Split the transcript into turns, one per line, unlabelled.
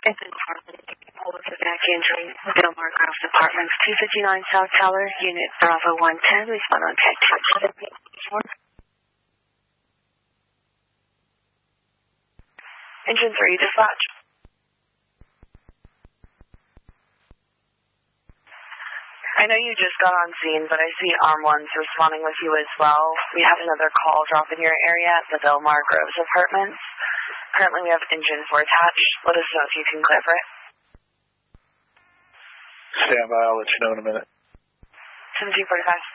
Back entry, Delmar Groves Apartments, 259 South Tower, Unit Bravo 110, respond on text. Engine 3, dispatch. I know you just got on scene, but I see Arm 1's responding with you as well. We have another call drop in your area at the Delmar Groves Apartments. Currently we have Engine 4 attached. Let us know if you can clear for it.
Stand by, I'll let you know in a minute.
1745.